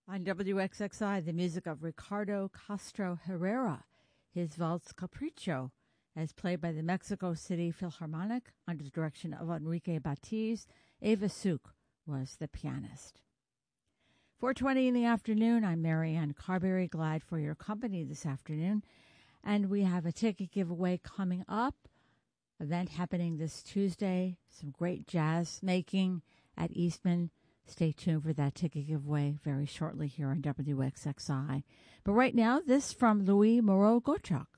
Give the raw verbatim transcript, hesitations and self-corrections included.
On W X X I, the music of Ricardo Castro Herrera, his Valse Capriccio, as played by the Mexico City Philharmonic under the direction of Enrique Batiz. Eva Suk was the pianist. four twenty in the afternoon, I'm Marianne Carberry, glad for your company this afternoon. And we have a ticket giveaway coming up, event happening this Tuesday, some great jazz making at Eastman. Stay tuned for that ticket giveaway very shortly here on W X X I. But right now, this from Louis Moreau Gottschalk.